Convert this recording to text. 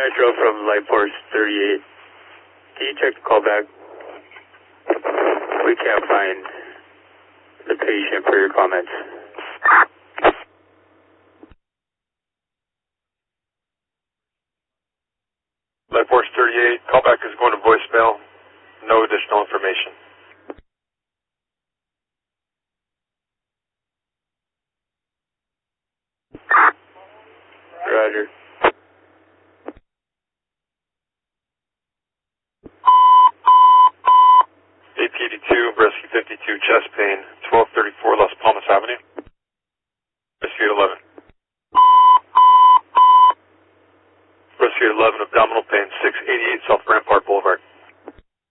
Metro from Light Force 38. Can you check the callback? We can't find the patient for your comments. Light Force 38, callback is going to voicemail. No additional information. Roger.